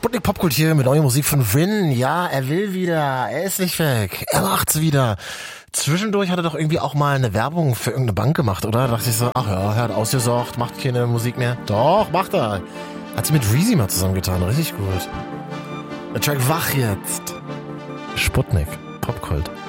Sputnik Popkult hier mit neuer Musik von Vin. Ja, er will wieder. Er ist nicht weg. Er macht's wieder. Zwischendurch hat er doch irgendwie auch mal eine Werbung für irgendeine Bank gemacht, oder? Da dachte ich so, ach ja, er hat ausgesorgt, macht keine Musik mehr. Doch, macht er. Hat sie mit Reezy mal zusammengetan. Richtig gut. Der Track Wach jetzt. Sputnik Popkult.